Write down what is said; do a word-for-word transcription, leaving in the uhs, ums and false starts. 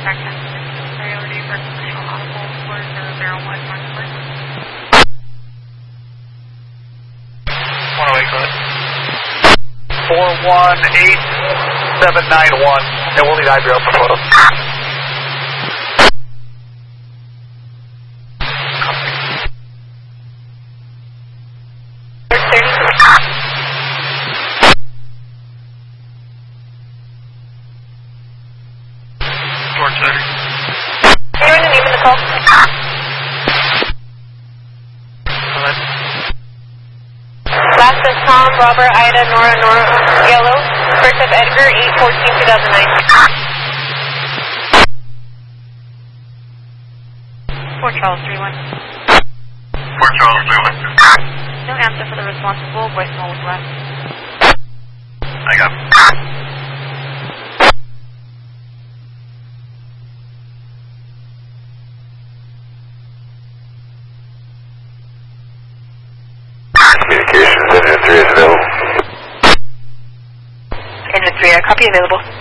contact ten six, priority for commercial audible four zero zero one Northwest. one oh eight, go ahead. four one eight seven nine one, and we'll need Idriel for photos. George thirty. Can you run the name of the call? Go ahead. Last is Tom, Robert, Ida, Nora, Nora, Yellow. First of Edgar, eight fourteen two thousand nine. Fort Charles three one. Fort Charles three one. No answer for the responsible. Voicemail was left. I got it. Communications, engine three is available. Engine three, I copy available.